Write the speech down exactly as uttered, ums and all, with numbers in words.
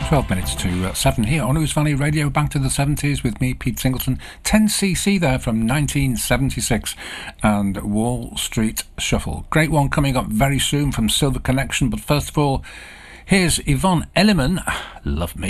twelve minutes to uh, seven here on Ouse Valley Radio, back to the seventies with me, Pete Singleton. ten C C there from nineteen seventy-six, and Wall Street Shuffle. Great one coming up very soon from Silver Connection, but first of all, here's Yvonne Elliman, Love Me.